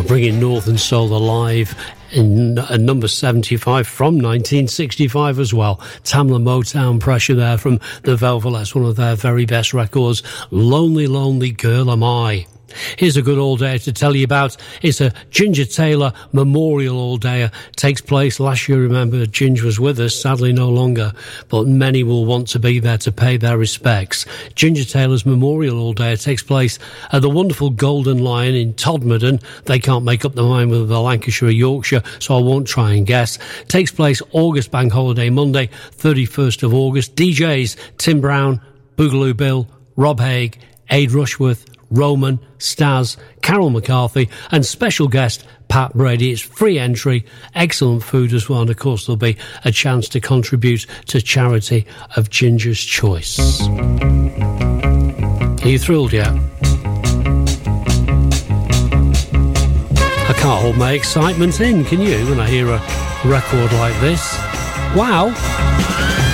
bringing Northern Soul alive in number 75 from 1965 as well. Tamla Motown Pressure there from the Velvets, one of their very best records. Lonely, Lonely Girl Am I. Here's a good all-day to tell you about. It's a Ginger Taylor Memorial all-day. Takes place last year. Remember, Ginger was with us, sadly no longer, but many will want to be there to pay their respects. Ginger Taylor's Memorial all-day takes place at the wonderful Golden Lion in Todmorden. They can't make up their mind whether they're Lancashire or Yorkshire, so I won't try and guess. Takes place August Bank Holiday Monday, 31st of August. DJs Tim Brown, Boogaloo Bill, Rob Haig, Aid Rushworth, Roman, Staz, Carol McCarthy, and special guest Pat Brady. It's free entry, excellent food as well, and of course there'll be a chance to contribute to charity of Ginger's choice. Are you thrilled yet? I can't hold my excitement in, can you, when I hear a record like this? Wow!